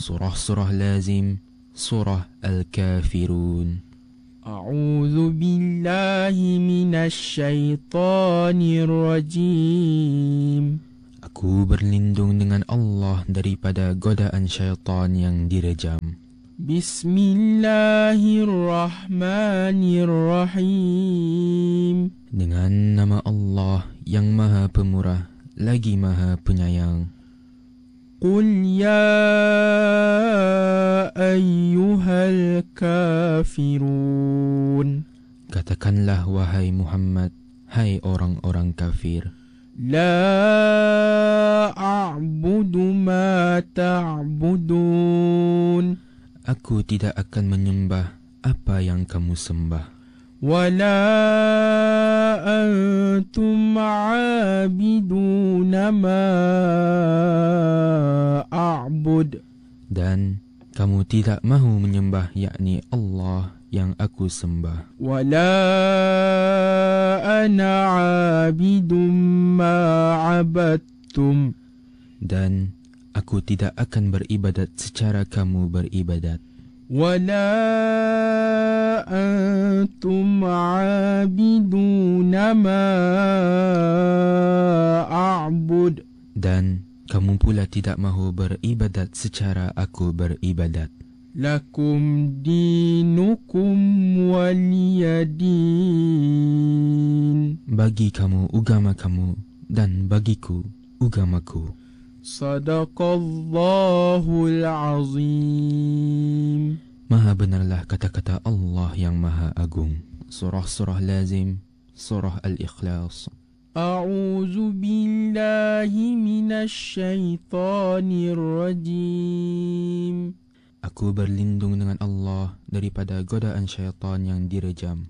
Surah-surah lazim, surah Al-Kafirun. A'udzu billahi minasyaitonir rajim. Aku berlindung dengan Allah daripada godaan syaitan yang direjam. Bismillahirrahmanirrahim. Dengan nama Allah yang Maha Pemurah lagi Maha Penyayang. Qul ya ayyuhal kafirun. Katakanlah wahai Muhammad, hai orang-orang kafir. La a'budu ma ta'budun. Aku tidak akan menyembah apa yang kamu sembah. Wala antum a'abiduna ma a'bud. Dan kamu tidak mahu menyembah yakni Allah yang aku sembah. Wala ana 'abidum ma 'abadtum. Dan aku tidak akan beribadat secara kamu beribadat. Wala antum 'abiduna ma a'bud. Dan kamu pula tidak mahu beribadat secara aku beribadat. Lakum dinukum waliyadin. Bagi kamu agama kamu dan bagiku agamaku. Sadaqallahul azim. Maha benarlah kata-kata Allah yang Maha Agung. Surah-surah lazim, surah Al-Ikhlas. A'udzu billahi minasyaitonir rajim. Aku berlindung dengan Allah daripada godaan syaitan yang direjam.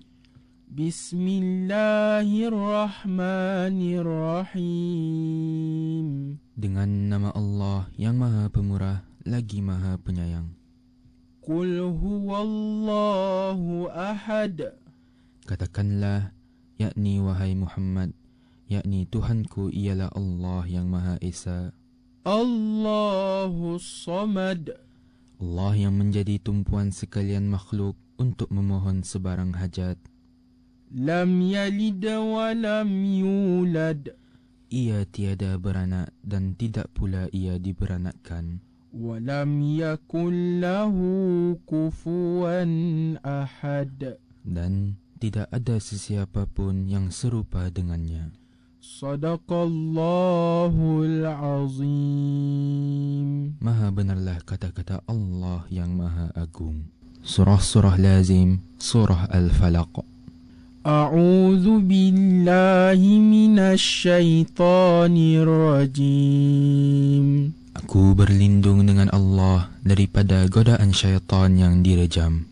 Bismillahirrahmanirrahim. Dengan nama Allah yang Maha Pemurah lagi Maha Penyayang. Qul huwallahu ahad. Katakanlah, yakni wahai Muhammad, yakni Tuhanku ialah Allah yang Maha Esa. Allahus samad. Allah yang menjadi tumpuan sekalian makhluk untuk memohon sebarang hajat. Lam yalid wa lam yulad. Ia tiada beranak dan tidak pula ia diberanakkan. Wa lam yakul lahu kufuwan ahad. Dan tidak ada sesiapa pun yang serupa dengannya. Sadaqallahul azim. Maha benarlah kata-kata Allah yang Maha Agung. Surah-surah lazim, surah Al-Falaq. A'udzu billahi minasyaitonir rajim. Aku berlindung dengan Allah daripada godaan syaitan yang direjam.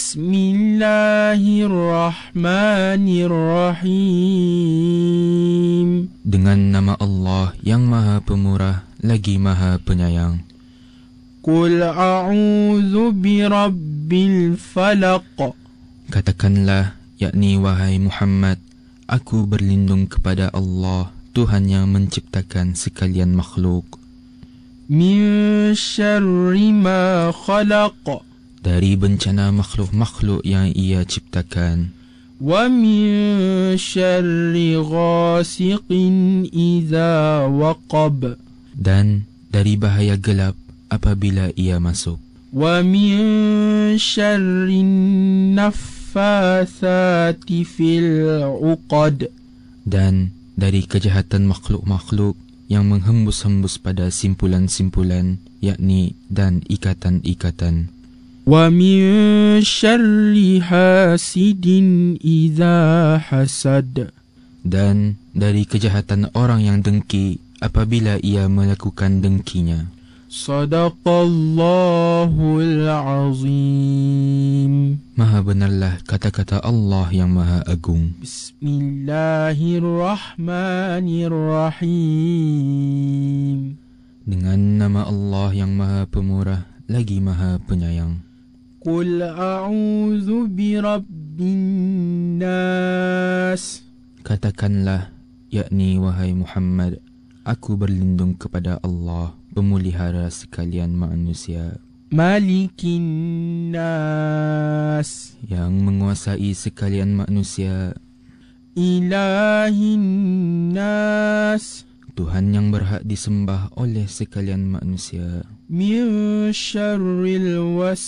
Bismillahirrahmanirrahim. Dengan nama Allah yang Maha Pemurah lagi Maha Penyayang. Qul a'udzu birabbil falaq. Katakanlah, yakni wahai Muhammad, aku berlindung kepada Allah, Tuhan yang menciptakan sekalian makhluk. Min syarri ma khalaq. Dari bencana makhluk-makhluk yang ia ciptakan. Wa min syarri ghasiqin idza waqab. Dan dari bahaya gelap apabila ia masuk. Wa min syarri naffatsati fil 'uqad. Dan dari kejahatan makhluk-makhluk yang menghembus-hembus pada simpulan-simpulan, yakni dan ikatan-ikatan. Wa min syarri hasidin idza hasad. Dan dari kejahatan orang yang dengki apabila ia melakukan dengkinya. Sadaqallahul azim. Maha benarlah kata-kata Allah yang Maha Agung. Bismillahirrahmanirrahim. Dengan nama Allah yang Maha Pemurah lagi Maha Penyayang. Qul a'udzu birabbin nas. Katakanlah, yakni wahai Muhammad, aku berlindung kepada Allah, pemelihara sekalian manusia. Malikin nas, yang menguasai sekalian manusia, Ilahin nas, Tuhan yang berhak disembah oleh sekalian manusia, Min syarril